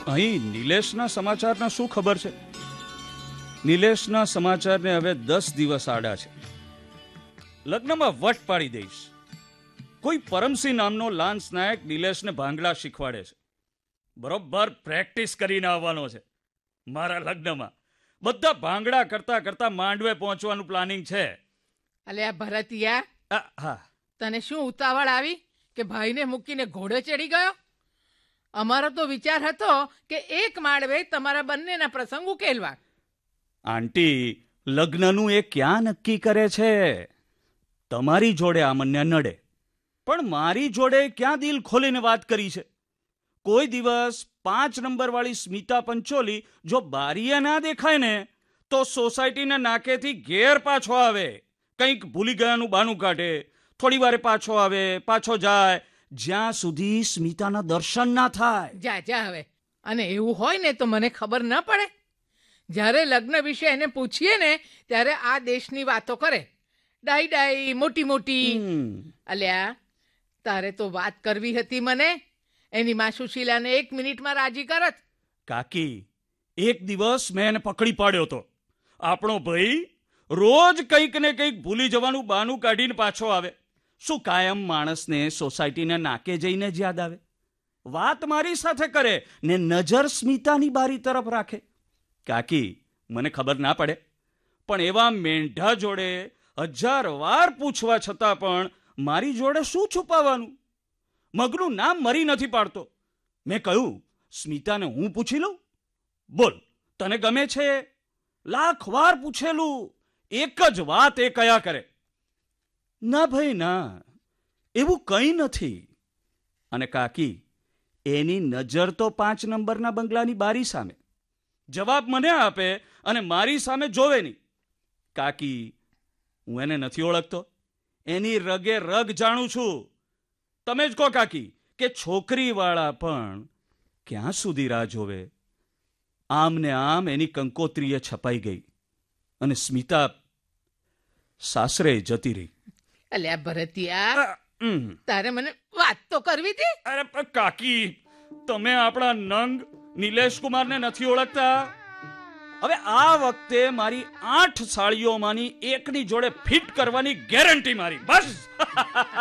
અહીં નિલેશના સમાચારના શું ખબર છે? નિલેશના સમાચારને હવે 10 દિવસ આડા છે. લગ્નમાં વટ પાડી દઈશ. કોઈ પરમસિંહ નામનો લાન્સ નાયક નિલેશને ભાંગડા શીખવાડે છે. બરોબર પ્રેક્ટિસ કરીને આવવાનો છે મારા લગ્નમાં. બધા ભાંગડા કરતા કરતા માંડવે પહોંચવાનું પ્લાનિંગ છે. અલ્યા ભરતિયા, હા, તને શું ઉતાવળ આવી કે ભાઈને મૂકીને ઘોડે ચડી ગયો? અમારો તો વિચાર હતો કે એક માળવે તમારા બંનેના પ્રસંગ ઉકેલવા. આંટી, લગ્નનું એ ક્યાં નક્કી કરે છે? તમારી જોડે આમન્યા નડે, પણ મારી જોડે ક્યાં દિલ ખોલીને વાત કરી છે? કોઈ દિવસ 5 નંબરવાળી સ્મિતા પંચોલી જો બારીએ ના દેખાય ને તો સોસાયટીના નાકેથી ઘેર પાછો આવે. કંઈક ભૂલી ગયાનું બાનું કાઢે, થોડી વારે પાછો આવે, પાછો જાય, જ્યાં સુધી સ્મિતાના દર્શન ના થાય. જા જા હવે. અને એવું હોય ને તો મને ખબર ન પડે? જ્યારે લગ્ન વિશે એને પૂછીએ ને ત્યારે આ દેશની વાતો કરે, ડાઈ ડાઈ, મોટી મોટી. અલ્યા, તારે તો વાત કરવી હતી મને. એની માં સુશીલાને 1 મિનિટમાં રાજી કરત. કાકી, એક દિવસ મેં એને પકડી પાડ્યો હતો. આપણો ભાઈ રોજ કંઈક ને કંઈક ભૂલી જવાનું બાનું કાઢીને પાછો આવે. શું કાયમ માણસને સોસાયટીના નાકે જઈને જ યાદ આવે? વાત મારી સાથે કરે ને નજર સ્મિતાની બારી તરફ રાખે. કાકી, મને ખબર ના પડે, પણ એવા મેંઢા જોડે 1000 વાર પૂછવા છતાં પણ મારી જોડે શું છુપાવવાનું? મગનું નામ મરી નથી પાડતો. મેં કહ્યું, સ્મિતાને હું પૂછી લઉં? બોલ, તને ગમે છે? લાખ વાર પૂછેલું, એક જ વાત એ કયા કરે, ના ભાઈ ના, એવું કંઈ નથી. અને કાકી, એની નજર તો 5 નંબરના બંગલાની બારી સામે. જવાબ મને આપે અને મારી સામે જોવે નહીં. કાકી, હું એને નથી ઓળખતો, એની રગે રગ જાણું છું. તમે જ કહો કાકી કે છોકરીવાળા પણ ક્યાં સુધી રાહ જોવે? આમ ને આમ એની કંકોત્રીએ છપાઈ ગઈ અને સ્મિતા સાસરે જતી રહી. અલ્યા ભરતિયા, તારે મને વાત તો કરવી હતી. અરે કાકી, તમે આપણા નંગ નિલેશ કુમારને નથી ઓળખતા? હવે આ વખતે મારી 8 સાળીઓમાંની એકની જોડે ફિટ કરવાની ગેરંટી મારી. બસ.